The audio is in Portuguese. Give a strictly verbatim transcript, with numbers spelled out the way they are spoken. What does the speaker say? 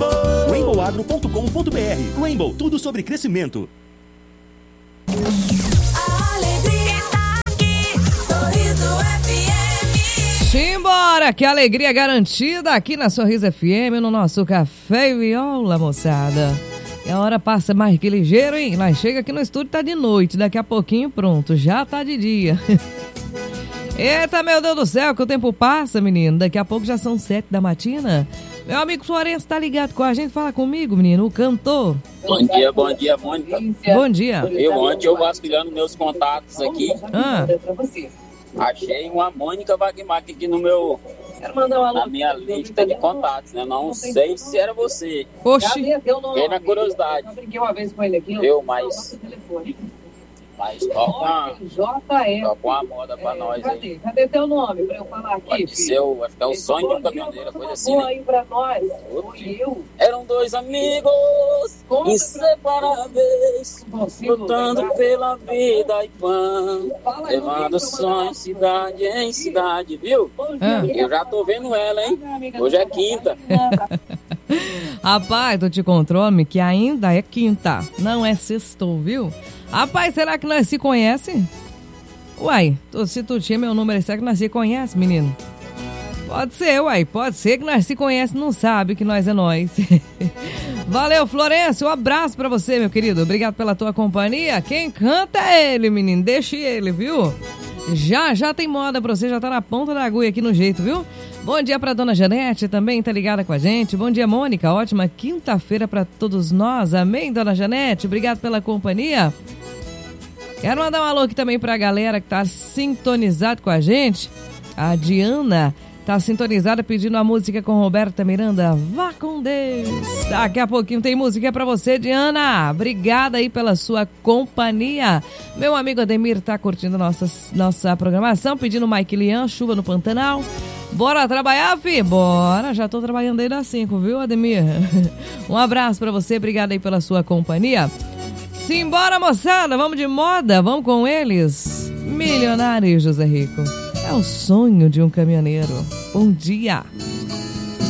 Rainbow! rainbow agro ponto com ponto b r. Rainbow, tudo sobre crescimento. A alegria está aqui, Sorriso F M. Simbora, que alegria garantida aqui na Sorriso F M, no nosso Café e Viola, moçada. E a hora passa mais que ligeiro, hein? Nós chega aqui no estúdio, tá de noite, daqui a pouquinho pronto, já tá de dia. Eita, meu Deus do céu, que o tempo passa, menino. Daqui a pouco já são sete da matina. Meu amigo Florencio tá ligado com a gente, fala comigo, menino, o cantor. Bom dia, bom dia, Mônica. Bom dia. Eu ontem, eu vasculhando meus contatos aqui, Ah, achei uma Mônica Wagmark aqui no meu, na minha lista de contatos, né? Não sei se era você. oxi, Fiquei na curiosidade. Eu, mas... Mas toca uma, toca uma moda pra nós aí. Cadê teu nome pra eu falar aqui, Pode ser, o- acho que é o sonho de um caminhoneiro, coisa assim, né? aí pra nós. Foi eu. Eram dois amigos inseparáveis, lutando pela vida e pão, levando sonhos cidade em cidade, viu? Ah. Eu já tô vendo ela, hein? Hoje é quinta. Rapaz, tu te controle que ainda é quinta, não é sextou, viu? Rapaz, será que nós se conhece? Uai, tu, se tu tinha meu número, será que nós se conhece, menino? Pode ser, uai, pode ser que nós se conhece, não sabe que nós é nós. Valeu, Florencio, um abraço pra você, meu querido. Obrigado pela tua companhia. Quem canta é ele, menino, deixa ele, viu? Já, já tem moda pra você, já tá na ponta da agulha aqui no jeito, viu? Bom dia pra dona Janete, também tá ligada com a gente. Bom dia, Mônica, ótima quinta-feira pra todos nós. Amém, dona Janete? Obrigado pela companhia. Quero mandar um alô aqui também pra galera que tá sintonizado com a gente. A Diana tá sintonizada pedindo a música com Roberta Miranda. Vá com Deus. Daqui a pouquinho tem música pra você, Diana. Obrigada aí pela sua companhia. Meu amigo Ademir tá curtindo nossa, nossa programação, pedindo Mike Lian, Chuva no Pantanal. Bora trabalhar, fi? Bora, já tô trabalhando aí das cinco, viu, Ademir? Um abraço pra você, obrigado aí pela sua companhia. Simbora, moçada, vamos de moda, vamos com eles. Milionário José Rico, é o sonho de um caminhoneiro. Bom dia.